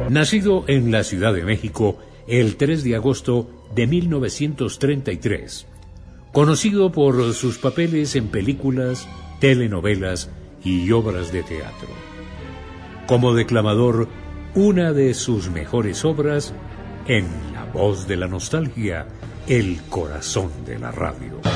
Nacido en la Ciudad de México el 3 de agosto de 1933, conocido por sus papeles en películas, telenovelas y obras de teatro. Como declamador, una de sus mejores obras, En la voz de la nostalgia, el corazón de la radio.